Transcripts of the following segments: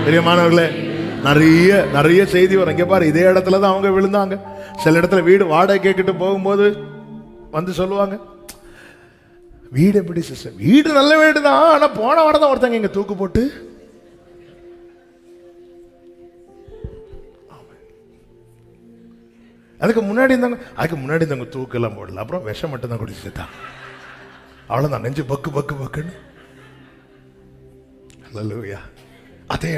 பிரியமானவர்களே, நிறைய நிறைய செய்தி வரும். இங்க பாரு, இதே இடத்துல தான் அவங்க விழுந்தாங்க. சில இடத்துல வீடு வாடகை கேட்டுட்டு போகும்போது வந்து சொல்லுவாங்க, வீடு எப்படி சிஸ்டர், வீடு நல்ல வீடு தான், ஆனா போன வாரம் தான் ஒருத்தங்க இங்க தூக்கு போட்டு. அதுக்கு முன்னாடி இருந்தாங்க தூக்கு எல்லாம் போடல, அப்புறம் விஷம் மட்டும் தான் குடிச்சுட்டான். அவ்வளவுதான், நெஞ்சு பக்கு பக்கு பக்குன்னு. அல்லேலூயா. அதே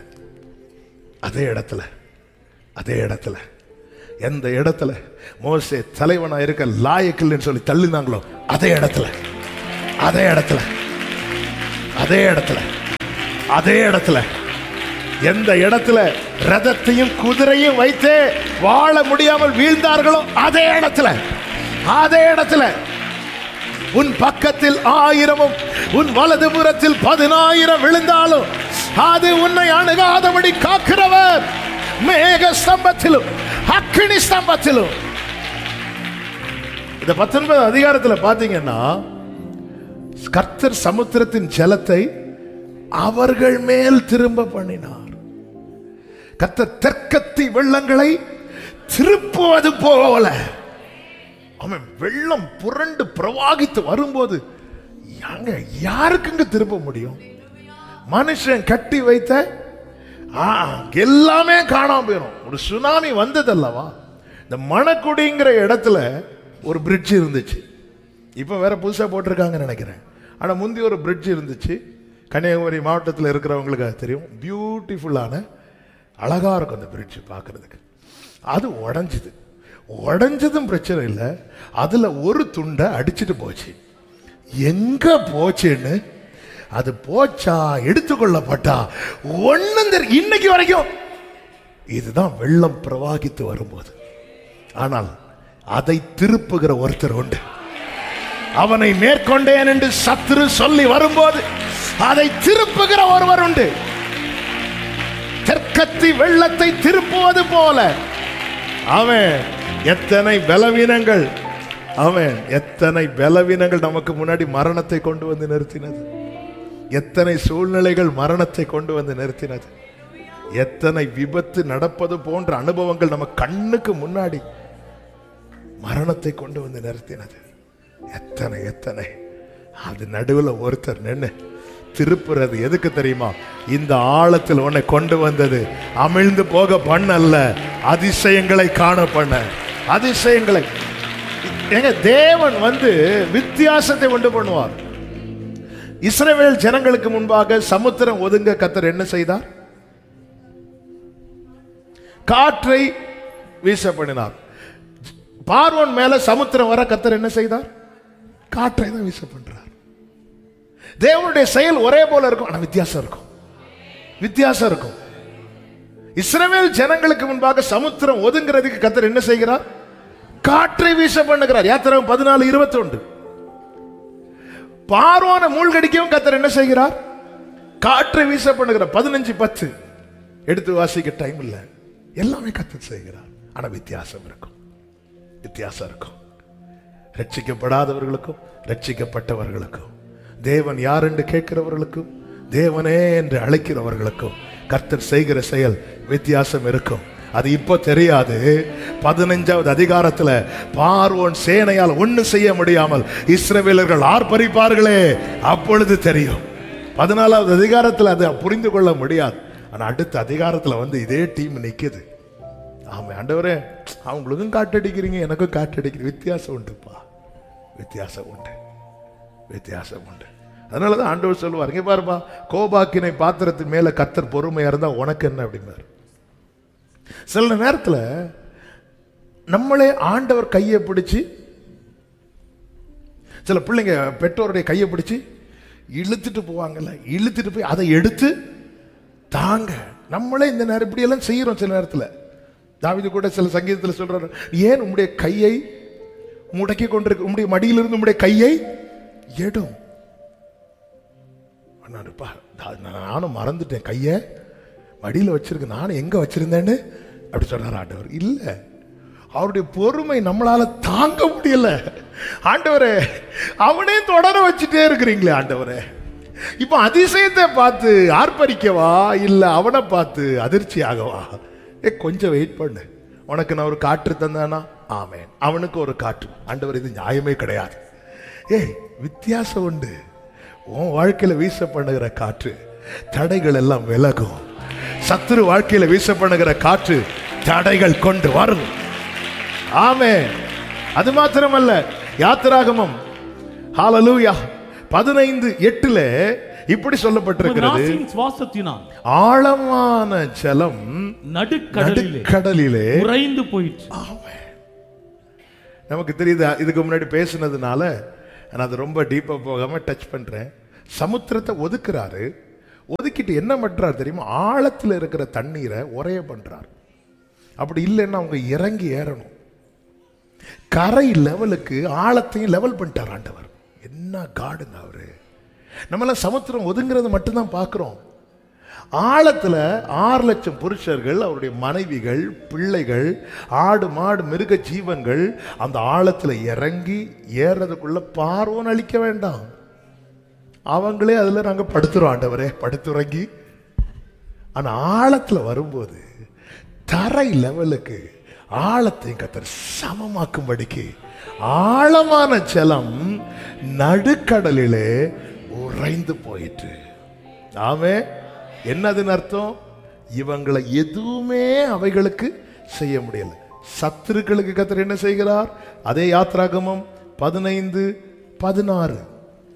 இடத்துல எந்த இடத்துல மோசே தலைவனா இருக்க லாயக்கில்லைன்னு சொல்லி தள்ளினாங்களோ அதே இடத்துல எந்த இடத்துல ரதத்தையும் குதிரையும் வைத்து வாழ முடியாமல் வீழ்ந்தார்களோ அதே இடத்துல உன் பக்கத்தில் 1000 உன் வலதுபுறத்தில் 10,000 விழுந்தாலும் அது உன்னை அணுகாதபடி காக்கிறவர் மேக ஸ்தம்பத்திலும் அக்கினி ஸ்தம்பத்திலும். இந்த 19 அதிகாரத்தில் பாத்தீங்கன்னா, கர்த்தர் சமுத்திரத்தின் ஜலத்தை அவர்கள் மேல் திரும்ப பண்ணினார். கர்த்தர் தெற்கத்தி வெள்ளங்களை திருப்புவது போல, அவன் வெள்ளம் புரண்டு பிரவாகித்து வரும்போது யாருக்குங்க திருப்ப முடியும்? மனுஷன் கட்டி வைத்த எல்லாமே காணாம போயிடும். ஒரு சுனாமி வந்ததல்லவா, இந்த மணக்குடிங்கிற இடத்துல ஒரு பிரிட்ஜ் இருந்துச்சு. இப்ப வேற புதுசா போட்டிருக்காங்கன்னு நினைக்கிறேன். ஆனா முந்தி ஒரு பிரிட்ஜ் இருந்துச்சு. கன்னியாகுமரி மாவட்டத்தில் இருக்கிறவங்களுக்கு அது தெரியும். பியூட்டிஃபுல்லான அழகா இருக்கும் அந்த பிரிட்ஜ் பார்க்கறதுக்கு. அது உடஞ்சதும் பிரச்சனை இல்லை, அதுல ஒரு துண்டை அடிச்சுட்டு போச்சு. எங்க போச்சுன்னு, அது போச்சா எடுத்துக்கொள்ளப்பட்டா ஒண்ணும் இன்னைக்கு வரைக்கும். இதுதான் வெள்ளம் பிரவாகித்து வரும்போது. ஆனால் அதை திருப்புகிற ஒருத்தர் உண்டு. அவனை மேற்கொண்டேன் என்று சத்துரு சொல்லி வரும்போது அதை திருப்புகிற ஒருவர் உண்டு. தெற்கத்தி வெள்ளத்தை திருப்புவது போல அவன் எத்தனை பலவீனங்கள் நமக்கு முன்னாடி மரணத்தை கொண்டு வந்து நிறுத்தினது. எத்தனை சூழ்நிலைகள் மரணத்தை கொண்டு வந்து நிறுத்தினது. எத்தனை விபத்து நடப்பது போன்ற அனுபவங்கள் நம்ம கண்ணுக்கு முன்னாடி மரணத்தை கொண்டு வந்து நிறுத்தினது. எத்தனை அது நடுவில் ஒருத்தர் நின்று திருப்புறது எதுக்கு தெரியுமா? இந்த ஆழத்தில் உன்னை கொண்டு வந்தது அமிழ்ந்து போக பண்ணல்ல, அதிசயங்களை காண பண்ண. அதிசயங்களை எங்க தேவன் வித்தியாசத்தை உண்டு பண்ணுவார். இஸ்ரவேல் ஜனங்களுக்கு முன்பாக சமுத்திரம் ஒதுங்க கர்த்தர் என்ன செய்தார்? காற்றை வீச பண்ணினார். பார்வோன் மேல சமுத்திரம் வர கர்த்தர் என்ன செய்தார்? காற்றை தான் வீச பண்றார். தேவனுடைய செயல் ஒரே போல இருக்கும், ஆனா வித்தியாசம் இருக்கும். இஸ்ரவேல் ஜனங்களுக்கு முன்பாக சமுத்திரம் ஒதுங்கிறதுக்கு கர்த்தர் என்ன செய்கிறார்? காற்றை வீச பண்ணுகிறார். யாத்திராகமம் 14:21. பார்வோனை மூழ்கடிக்கவும் கர்த்தர் என்ன செய்கிறார்? காற்றை வீச பண்ணுகிறார். 15:10 எடுத்து வாசிக்க டைம் இல்லை. எல்லாமே கர்த்தர் செய்கிறார், ஆனா வித்தியாசம் இருக்கும். ரட்சிக்கப்படாதவர்களுக்கும் ரட்சிக்கப்பட்டவர்களுக்கும், தேவன் யார் என்று கேட்கிறவர்களுக்கும் தேவனே என்று அழைக்கிறவர்களுக்கும் கர்த்தர் செய்கிற செயல் வித்தியாசம் இருக்கும். அது இப்போ தெரியாது. 15வது அதிகாரத்துல பார்வோன் சேனையால் ஒண்ணு செய்ய முடியாமல் இஸ்ரவேலர்கள் ஆர்ப்பரிப்பார்களே, அப்பொழுது தெரியும். 14வது அதிகாரத்துல அதை புரிந்து கொள்ள முடியாது. ஆனா அடுத்த அதிகாரத்துல இதே டீம் நிக்குது. ஆமா ஆண்டவரே, அவங்களுக்கும் காட்டடிக்கிறீங்க, எனக்கும் காட்டடிக்கிறீங்க. வித்தியாசம் உண்டுப்பா, வித்தியாசம் உண்டு. அதனாலதான் ஆண்டவர் சொல்லுவார், இங்க பாருப்பா, கோபாக்கினை பாத்திரத்தின் மேல கர்த்தர் பொறுமையா இருந்தா உனக்கு என்ன அப்படின்னாரு. சில நேரத்துல நம்மளே ஆண்டவர் கையை பிடிச்சு, சில பிள்ளைங்க பெற்றோருடைய கையை பிடிச்சு இழுத்துட்டு போவாங்கல்ல, இழுத்துட்டு போய் அதை எடுத்து தாங்க. நம்மளே இந்த நேரம் இப்படி எல்லாம் செய்யறோம். சில நேரத்துல தாவீது கூட சில சங்கீதத்தில் சொல்றாரு, ஏன் உம்முடைய கையை முடக்கி கொண்டிருக்க, உம்முடைய மடியிலிருந்து உம்முடைய கையை எடும். நானும் மறந்துட்டேன், கையை மடியில் வச்சிருக்கேன், நானும் எங்க வச்சிருந்தேன்னு அப்படி சொல்றாரு ஆண்டவர். இல்ல, அவருடைய பொறுமை நம்மளால தாங்க முடியல. ஆண்டவரே, அவனே தொடர வச்சுட்டே இருக்கிறீங்களே ஆண்டவரே, இப்ப அதிசயத்தை பார்த்து ஆர்ப்பரிக்கவா இல்ல அவனை பார்த்து அதிர்ச்சி ஆகவா? கொஞ்சம் வெயிட் பண்ணு, உனக்கு நான் ஒரு காற்று தந்தானா? ஆமென். அவனுக்கு ஒரு காற்று. ஆண்டவர், இது நியாயமே கிடையாது. வித்தியாசம் உண்டு. உன் வாழ்க்கையில வீச பண்ணுகிற காற்று தடைகள் எல்லாம் விலகும். சத்துரு வாழ்க்கையில வீச பண்ணுகிற காற்று தடைகள் கொண்டு வரும். ஆமென். அது மாத்திரமல்ல, யாத்திராகமம் ஹல்லேலூயா 15:8 இப்படி சொல்லப்பட்டிருக்கிறது, ஆழமான ஜலம் நடுக்கடலிலே உறைந்து போயிற்று. நமக்கு தெரியுது, இதுக்கு முன்னாடி பேசினதுனால நான் அது ரொம்ப டீப்பா போகாம டச் பண்றேன். சமுத்திரத்தை ஒதுக்குறாரு. ஒதுக்கிட்டு என்ன பண்றாரு தெரியுமா? ஆழத்தில் இருக்கிற தண்ணீரை உறைய பண்றாரு. அப்படி இல்லைன்னா அவங்க இறங்கி ஏறணும். கரை லெவலுக்கு ஆழத்தையும் லெவல் பண்ணிட்டார் ஆண்டவர். என்ன காடுங்க அவரு! நம்மளாம் சமுத்திரம் ஒதுங்கிறது மட்டும்தான் பார்க்கிறோம். ஆழத்துல 6 லட்சம் புருஷர்கள், அவருடைய மனைவிகள், பிள்ளைகள், ஆடு மாடு மிருக ஜீவன்கள் அந்த ஆழத்துல இறங்கி ஏறதுக்குள்ள பார்வோன் அழிக்க வேண்டாம், அவங்களே அதுல நாங்க படுத்துறோம் ஆண்டவரே, படுத்துறங்கி. ஆனா ஆழத்துல வரும்போது தரை லெவலுக்கு ஆழத்தை கர்த்தர் சமமாக்கும்படிக்கு ஆழமான ஜலம் நடுக்கடலிலே உறைந்து போயிற்று. ஆமே. என்னதுன்னு அர்த்தம்? இவங்களை எதுவுமே அவைகளுக்கு செய்ய முடியல. சத்துருக்களுக்கு கர்த்தர் என்ன செய்கிறார்? அதே யாத்திராகமம் 15:16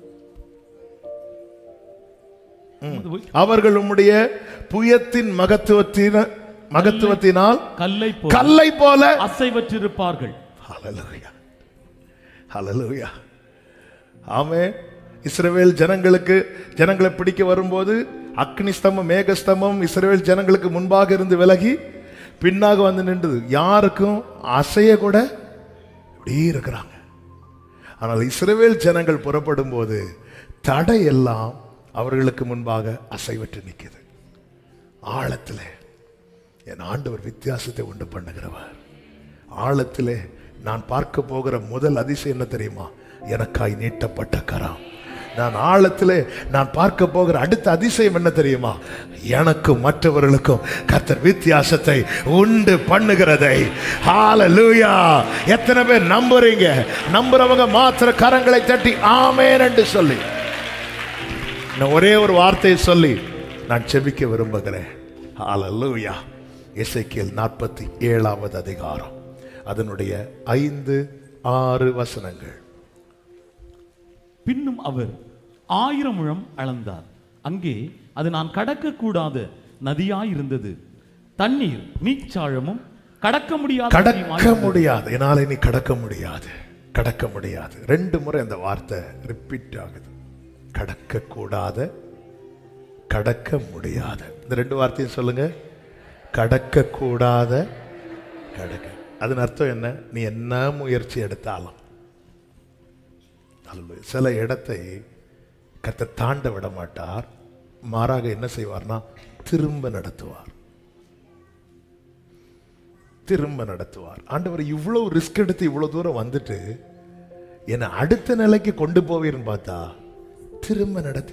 அவர்கள் உம்முடைய புயத்தின் மகத்துவத்தினால் கல்லை போல அசைவற்றிருப்பார்கள். ஹல்லேலூயா, ஹல்லேலூயா. ஆமென். இஸ்ரவேல் ஜனங்களை பிடிக்க வரும்போது அக்னி ஸ்தம்பம் மேக ஸ்தம்பம் இஸ்ரவேல் ஜனங்களுக்கு முன்பாக இருந்து விலகி பின்னாக வந்து நின்றது. யாருக்கும் அசைய கூட இப்படி இருக்கிறாங்க. ஆனால் இஸ்ரவேல் ஜனங்கள் புறப்படும் போது தடை எல்லாம் அவர்களுக்கு முன்பாக அசைவற்று நிற்குது. ஆழத்திலே என் ஆண்டவர் வித்தியாசத்தை உண்டு பண்ணுகிறவர். ஆழத்திலே நான் பார்க்க போகிற முதல் அதிசயம் என்ன தெரியுமா? எனக்காய் நீட்டப்பட்ட கரம். நான் ஆழத்திலே நான் பார்க்க போகிற அடுத்த அதிசயம் என்ன தெரியுமா? எனக்கும் மற்றவர்களுக்கும் கர்த்தர் வித்தியாசத்தை உண்டு பண்ணுகிறதை. ஹல்லேலூயா. எத்தனை பேர் நம்புறீங்க? நம்புறவங்க மாத்திர கரங்களை தட்டி ஆமென் என்று சொல்லி, நான் ஒரே ஒரு வார்த்தையை சொல்லி நான் செபிக்க விரும்புகிறேன். ஹல்லேலூயா. எசேக்கியேல் 47வது அதிகாரம், அதனுடைய 5-6 வசனங்கள். பின்னும் அவர் 1000 முழம் அளந்தார். அங்கே அது நான் கடக்க கூடாத நதியாயிருந்தது. தண்ணீர் நீச்சாழமும் கடக்க முடியாது. என்னால நீ கடக்க முடியாது. 2 முறை அந்த வார்த்தை ரிப்பீட் ஆகுது. கடக்க கூடாத, கடக்க முடியாத. இந்த 2 வார்த்தையும் சொல்லுங்க. கடக்க கூடாத, கடக்க. அதன் அர்த்தம் என்ன? நீ என்ன முயற்சி எடுத்தாலும் சில இடத்தை கர்த்தர் தாண்ட விட மாட்டார். மாறாக என்ன செய்வார்னா திரும்ப நடத்துவார். ஆண்டவர் இவ்வளவு ரிஸ்க் எடுத்து இவ்வளவு தூரம் வந்துட்டு என்னை அடுத்த நிலைக்கு கொண்டு போவீர்னு பார்த்தா திரும்ப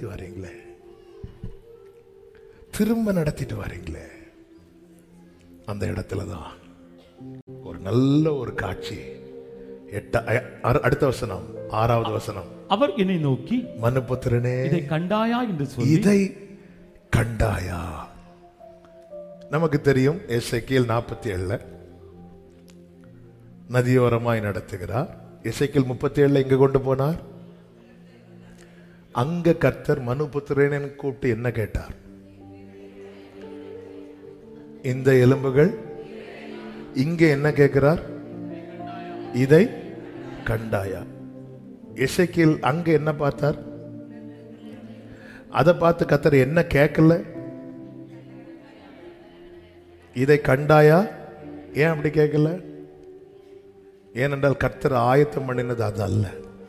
நடத்திட்டு வரீங்களே. அந்த இடத்துலதான் ஒரு நல்ல ஒரு காட்சி. அடுத்த வசனம், 6வது வசனம். அவர் என்னை நோக்கி, மனுபுத்திரனே, இதை கண்டாயா என்று சொல்லி. இதை கண்டாயா? நமக்கு தெரியும் எசேக்கியேல் 47 நதியோரமாய் நடத்துகிறார். எசேக்கியேல் 37 எங்க கொண்டு போனார்? அங்க கர்த்தர் மனுபுத்திரனே கூப்பிட்டு என்ன கேட்டார்? இந்த எலும்புகள். இங்க என்ன கேட்கிறார்? இதை கண்டாயா? எசேக்கியேல் அங்க என்ன பார்த்தார்? அதை பார்த்து கர்த்தர் என்ன கேட்கல? இதை கண்டாயா? ஏன் அப்படி கேட்கல? ஏனென்றால் கர்த்தர் ஆயத்தம் பண்ணினது அது அல்ல.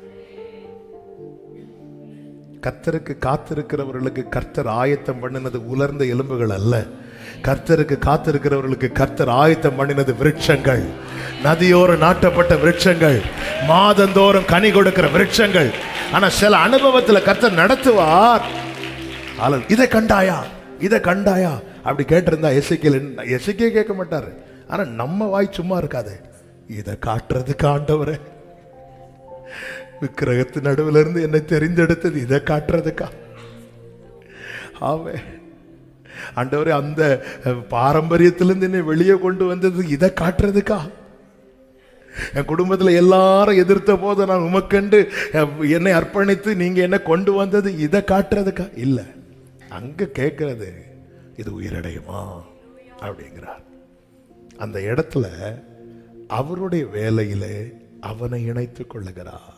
கர்த்தருக்கு காத்திருக்கிறவர்களுக்கு கர்த்தர் ஆயத்தம் பண்ணினது உலர்ந்த எலும்புகள் அல்ல. கர்த்தருக்கு காத்திருக்கிறவர்களுக்கு கர்த்தர் ஆயத்தம் பண்ணினது விருட்சங்கள், நதியோரம் நாட்டப்பட்ட விருட்சங்கள், மாதந்தோறும் கனி கொடுக்கிற விருட்சங்கள். ஆனா சில அனுபவத்தில் கர்த்தர் நடத்துவார். இதை கண்டாயா, இதை கண்டாயா அப்படி கேட்டிருந்தா எசேக்கியேல் கேட்க மாட்டாரு. ஆனா நம்ம வாய் சும்மா இருக்காது. இதை காட்டுறதுக்கு ஆண்டவரே, விக்கிரகத்து நடுவில் இருந்து என்னை தெரிந்தெடுத்தது இதை காட்டுறதுக்கா? ஆவே ஆண்டவரே, அந்த பாரம்பரியத்திலிருந்து என்னை வெளியே கொண்டு வந்தது இதை காட்டுறதுக்கா? என் குடும்பத்துல எல்லாரும் எதிர்த்த போது நான் உமக்கண்டு என்னை அர்ப்பணித்து நீங்க என்ன கொண்டு வந்தது இதை காட்டுறதுக்கா? இல்ல, அங்க கேட்கிறது இது உயிரடையுமா அப்படிங்கிறார். அந்த இடத்துல அவருடைய வேலையிலே அவனை இணைத்துக் கொள்ளுகிறார்.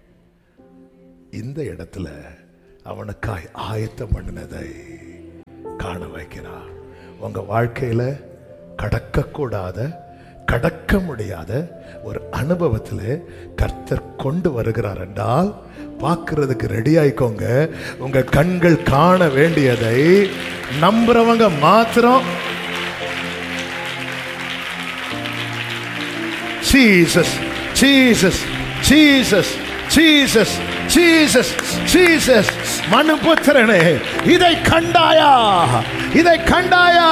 இந்த இடத்துல அவனுக்காய் ஆயத்தம் பண்ணினதை காண வைக்கிறார். உங்க வாழ்க்கையில கடக்கக்கூடாத, கடக்க முடியாத ஒரு அனுபவத்தில் கர்த்தர் கொண்டு வருகிறார் என்றால் பார்க்கிறதுக்கு ரெடி ஆயிக்கோங்க. உங்க கண்கள் காண வேண்டியதை நம்புறவங்க மாத்திரம் Jesus Jesus Jesus Jesus Jesus Jesus மனுபுத்திரனே, இதை கண்டாயா, இதை கண்டாயா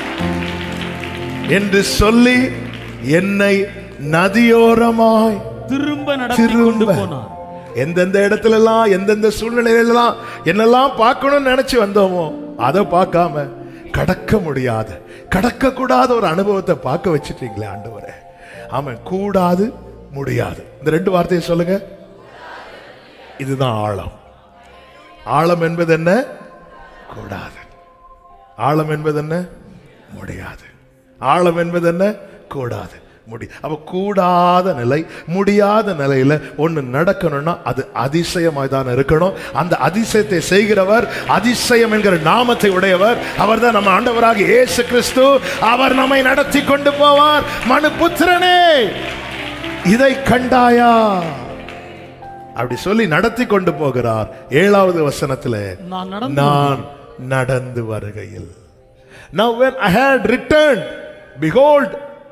என்று சொல்லி என்னை நதியோரமாய் திரும்ப நடத்தி கொண்டு போனார். எந்தெந்த இடத்துல எல்லாம், எந்தெந்த சூழ்நிலையிலாம் என்னெல்லாம் பார்க்கணும்னு நினைச்சு வந்தோமோ அதை பார்க்காம கடக்க முடியாத, கடக்க கூடாத ஒரு அனுபவத்தை பார்க்க வச்சுட்டீங்களே ஆண்டவரே. ஆமாம், கூடாது முடியாது, இந்த ரெண்டு வார்த்தையை சொல்லுங்க. இதுதான் ஆழம். ஆழம் என்பது என்ன? கூடாது. ஆழம் என்பது என்ன? முடியாது. ஆழம் என்பது என்ன? கூடாது, அப்ப கூடாத நிலை, முடியாத நிலையில ஒண்ணு நடக்கணும்னா அது அதிசயமாய் தான் இருக்கணும். அந்த அதிசயத்தை செய்கிறவர், அதிசயம் என்கிற நாமத்தை உடையவர், அவர் தான் நம்ம ஆண்டவராக இயேசு கிறிஸ்து. அவர் நம்மை நடத்தி கொண்டு போவார். மனுபுத்திரனே, இதை கண்டாயா அப்படி சொல்லி நடத்தி கொண்டு போகிறார். 7வது வசனத்துல நான் நடந்து வருகையில், now when I had returned, behold,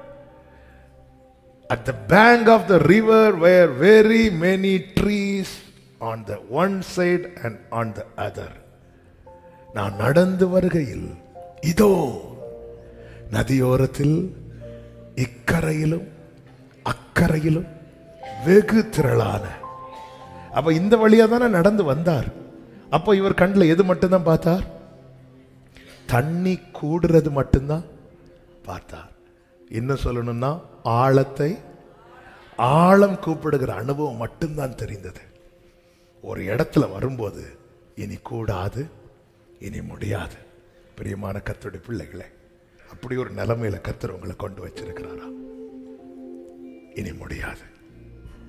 at the bank of the river were very many trees on the one side and on the other. நான் நடந்து வருகையில் இதோ நதியோரத்தில் இக்கரையிலும் அக்கரையிலும் வெகு திரளான. அப்ப இந்த வழியா தானே நடந்து வந்தார். அப்போ இவர் கண்ணில் எது மட்டும்தான் பார்த்தார்? தண்ணி கூடுறது மட்டும்தான் பார்த்தார். இன்னும் சொல்லணும்னா ஆழத்தை, ஆழம் கூப்பிடுகிற அனுபவம் மட்டும்தான் தெரிந்தது. ஒரு இடத்துல வரும்போது இனி கூடாது, இனி முடியாது. பிரியமான கர்த்தருடைய பிள்ளைகளே, அப்படி ஒரு நிலைமையில கர்த்தர் உங்களை கொண்டு வச்சிருக்கிறாரா? இனி முடியாது.